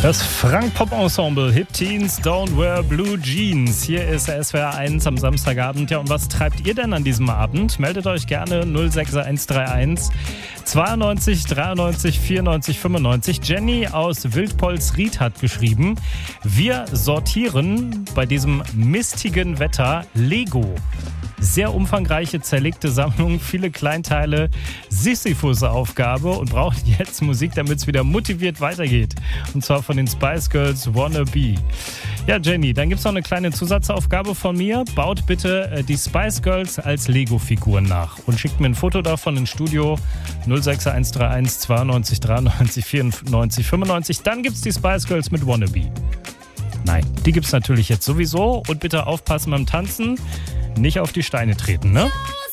Das Frank-Pop-Ensemble Hip Teens Don't Wear Blue Jeans. Hier ist SWR 1 am Samstagabend. Ja, und was treibt ihr denn an diesem Abend? Meldet euch gerne 06131 92 93 94 95. Jenny aus Wildpolsried hat geschrieben: Wir sortieren bei diesem mistigen Wetter Lego. Sehr umfangreiche, zerlegte Sammlung, viele Kleinteile, Sisyphus-Aufgabe und braucht jetzt Musik, damit es wieder motiviert weitergeht. Und zwar von den Spice Girls Wanna Be. Ja, Jenny, dann gibt es noch eine kleine Zusatzaufgabe von mir. Baut bitte die Spice Girls als Lego-Figuren nach und schickt mir ein Foto davon ins Studio 06131 92 93 94 95. Dann gibt es die Spice Girls mit Wanna Be. Nein, die gibt es natürlich jetzt sowieso. Und bitte aufpassen beim Tanzen. Nicht auf die Steine treten, ne?